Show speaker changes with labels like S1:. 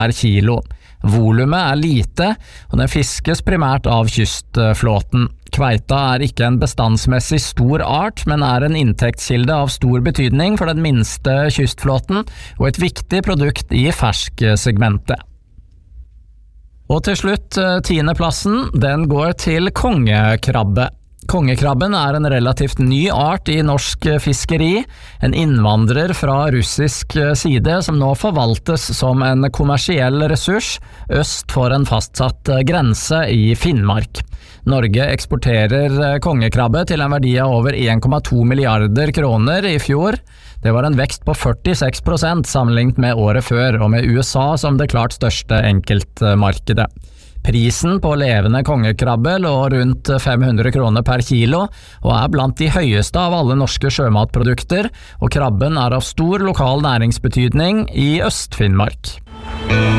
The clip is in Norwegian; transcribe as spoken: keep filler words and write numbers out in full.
S1: per kilo. Volumet er lite, og den fiskes primært av kystflåten. Kveita er ikke en bestandsmessig stor art, men er en inntektskilde av stor betydning for den minste kystflåten, og et viktig produkt i fersksegmentet. Og til slutt, tiendeplassen, den går til kongekrabbe. Kongekrabben er en relativt ny art i norsk fiskeri, en innvandrer fra russisk side som nå forvaltes som en kommersiell ressurs øst for en fastsatt grense i Finnmark. Norge eksporterer kongekrabbe til en verdi av over en komma to milliarder kroner i fjor. Det var en vekst på førtiseks prosent sammenlignet med året før, og med U S A som det klart største enkeltmarkedet. Prisen på levende kongekrabbe lå rundt fem hundre kroner per kilo, og er blant de høyeste av alle norske sjømatprodukter, og krabben er av stor lokal næringsbetydning i Øst-Finnmark.